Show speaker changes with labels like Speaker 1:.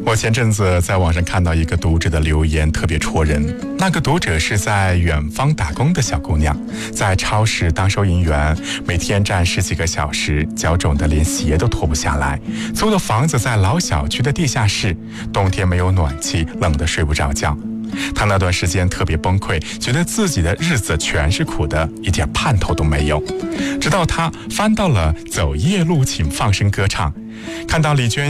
Speaker 1: 我前阵子在网上看到一个读者的留言，特别戳人。那个读者是在远方打工的小姑娘，在超市当收银员，每天站10几个小时，脚肿得连鞋都脱不下来。租的房子在老小区的地下室，冬天没有暖气，冷得睡不着觉。她那段时间特别崩溃，觉得自己的日子全是苦的，一点盼头都没有。直到她翻到了《走夜路请放声歌唱》，看到李娟